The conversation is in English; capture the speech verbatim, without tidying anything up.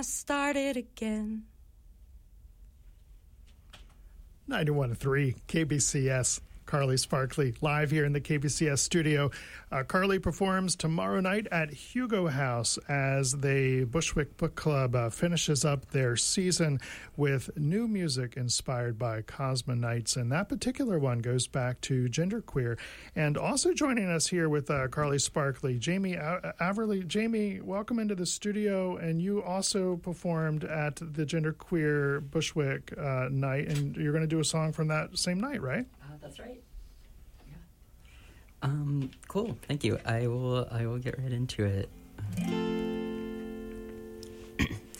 started again. ninety-one point three K B C S. Carly Sparkley live here in the K B C S studio. Uh, Carly performs tomorrow night at Hugo House as the Bushwick Book Club uh, finishes up their season with new music inspired by Cosmonauts, and that particular one goes back to genderqueer. And also joining us here with uh, Carly Sparkley, Jamie A- Averly. Jamie, welcome into the studio, and you also performed at the genderqueer Bushwick uh, night, and you're going to do a song from that same night, right? Uh, that's right. Um, cool. Thank you. I will. I will get right into it. Uh,